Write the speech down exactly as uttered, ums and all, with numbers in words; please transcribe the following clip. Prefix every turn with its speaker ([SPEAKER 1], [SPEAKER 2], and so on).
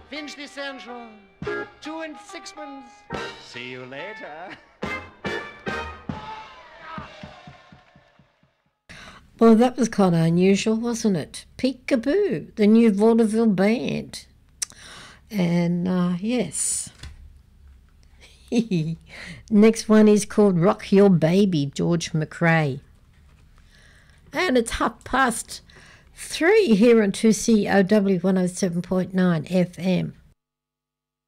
[SPEAKER 1] Finchley Central, two and sixpence. See you later.
[SPEAKER 2] Well, that was kind of unusual, wasn't it? Peekaboo, the new vaudeville band. And, uh, yes. Next one is called Rock Your Baby, George McRae. And it's half past three here on two C O W one oh seven point nine F M.